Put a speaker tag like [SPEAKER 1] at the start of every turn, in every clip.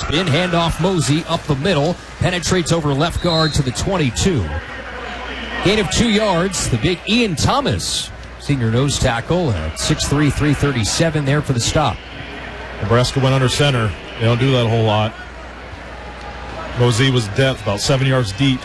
[SPEAKER 1] spin handoff. Mosey up the middle, penetrates over left guard to the 22. Gain of 2 yards. The big Ian Thomas, senior nose tackle, at 6'3", 337 there for the stop.
[SPEAKER 2] Nebraska went under center. They don't do that a whole lot. Mosey was depth, about 7 yards deep.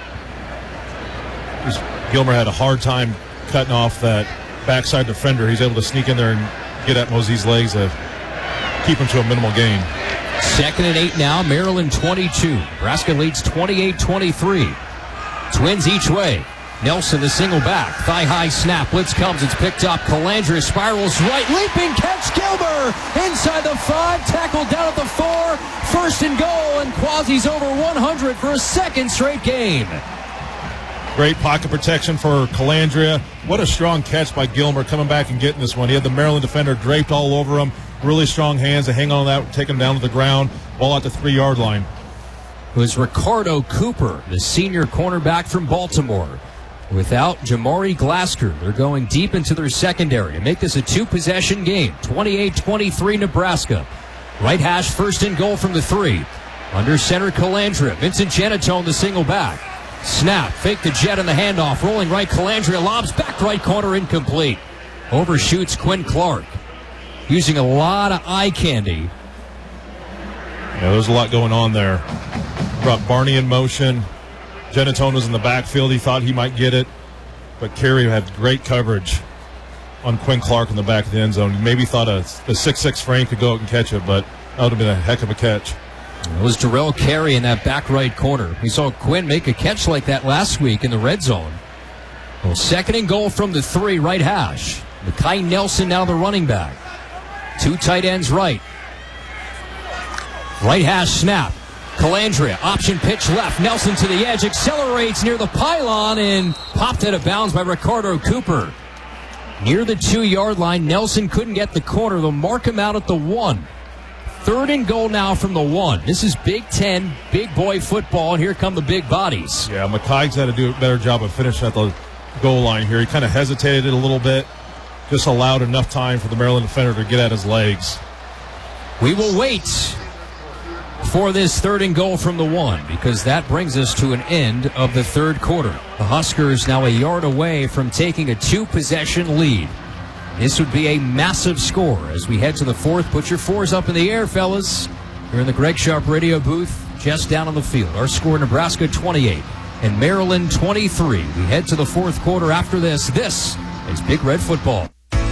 [SPEAKER 2] Gilmer had a hard time cutting off that backside defender. He's able to sneak in there and get at Mosey's legs to keep him to a minimal gain.
[SPEAKER 1] 2nd and 8 now, Maryland 22. Nebraska leads 28-23. Twins each way. Nelson the single back. Thigh-high snap. Blitz comes. It's picked up. Calandra spirals right. Leaping catch. Gilmer inside the 5. Tackled down at the 4. 1st and goal. And Quasi's over 100 for a second straight game.
[SPEAKER 2] Great pocket protection for Calandria. What a strong catch by Gilmer coming back and getting this one. He had the Maryland defender draped all over him. Really strong hands to hang on to that, take him down to the ground. Ball at the 3-yard line.
[SPEAKER 1] It was Ricardo Cooper, the senior cornerback from Baltimore. Without Jamari Glasker, they're going deep into their secondary to make this a 2-possession game. 28-23 Nebraska. Right hash, 1st and goal from the 3. Under center, Calandra. Vincent Genatone, the single back. Snap, fake the jet in the handoff. Rolling right, Calandria lobs back right corner, incomplete. Overshoots Quinn Clark. Using a lot of eye candy.
[SPEAKER 2] Yeah, there's a lot going on there. Brought Barney in motion. Genatone was in the backfield. He thought he might get it. But Carey had great coverage on Quinn Clark in the back of the end zone. He maybe thought a 6'6" Frank could go out and catch it, but that would have been a heck of a catch.
[SPEAKER 1] It was Darrell Carey in that back right corner. We saw Quinn make a catch like that last week in the red zone. Well, 2nd and goal from the 3, right hash. Mekhi Nelson now the running back. 2 tight ends right. Right hash snap. Calandria, option pitch left. Nelson to the edge, accelerates near the pylon and popped out of bounds by Ricardo Cooper. Near the 2-yard line, Nelson couldn't get the corner. They'll mark him out at the 1. 3rd and goal now from the 1. This is Big Ten, big boy football, and here come the big bodies.
[SPEAKER 2] Yeah, Mekhi's had to do a better job of finishing at the goal line here. He kind of hesitated a little bit, just allowed enough time for the Maryland defender to get at his legs.
[SPEAKER 1] We will wait for this 3rd and goal from the 1, because that brings us to an end of the 3rd quarter. The Huskers now a yard away from taking a 2-possession lead. This would be a massive score as we head to the 4th. Put your 4s up in the air, fellas. You're in the Greg Sharp radio booth, just down on the field. Our score, Nebraska 28 and Maryland 23. We head to the 4th quarter after this. This is Big Red Football.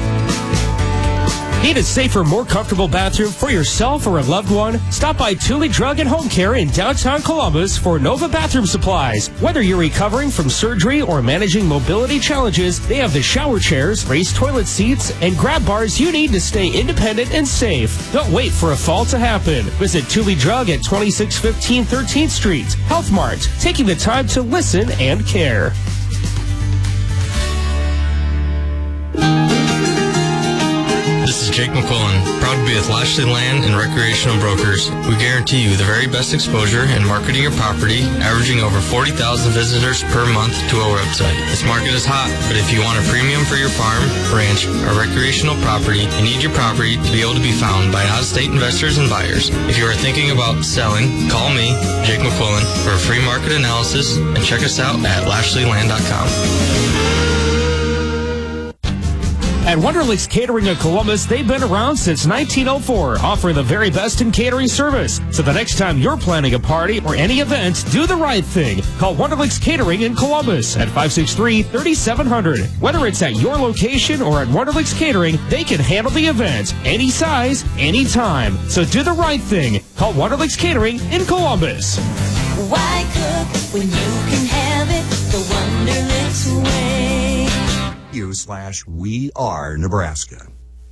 [SPEAKER 3] Need a safer, more comfortable bathroom for yourself or a loved one? Stop by Thule Drug and Home Care in downtown Columbus for Nova Bathroom Supplies. Whether you're recovering from surgery or managing mobility challenges, they have the shower chairs, raised toilet seats, and grab bars you need to stay independent and safe. Don't wait for a fall to happen. Visit Thule Drug at 2615 13th Street. Health Mart, taking the time to listen and care.
[SPEAKER 4] This is Jake McQuillan, proud to be with Lashley Land and Recreational Brokers. We guarantee you the very best exposure in marketing your property, averaging over 40,000 visitors per month to our website. This market is hot, but if you want a premium for your farm, ranch, or recreational property, you need your property to be able to be found by out-of-state investors and buyers. If you are thinking about selling, call me, Jake McQuillan, for a free market analysis, and check us out at LashleyLand.com.
[SPEAKER 3] At Wonderlicks Catering in Columbus, they've been around since 1904, offering the very best in catering service. So the next time you're planning a party or any event, do the right thing. Call Wonderlicks Catering in Columbus at 563-3700. Whether it's at your location or at Wonderlicks Catering, they can handle the event, any size, anytime. So do the right thing. Call Wonderlicks Catering in Columbus.
[SPEAKER 5] Why cook when you can have it the Wonderlicks way?
[SPEAKER 6] We are Nebraska.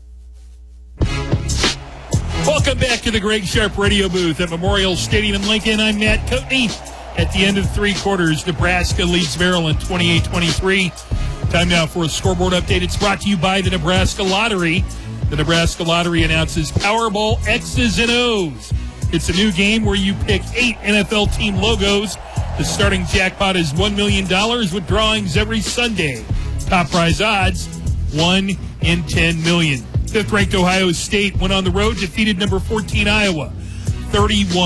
[SPEAKER 7] Welcome back to the Greg Sharp radio booth at Memorial Stadium in Lincoln. I'm Matt Coatney. At the end of 3 quarters, Nebraska leads Maryland 28-23. Time now for a scoreboard update. It's brought to you by the Nebraska Lottery. The Nebraska Lottery announces Powerball X's and O's. It's a new game where you pick 8 NFL team logos. The starting jackpot is $1 million with drawings every Sunday. Top prize odds, 1 in 10 million. 5th-ranked Ohio State went on the road, defeated number 14 Iowa, 31.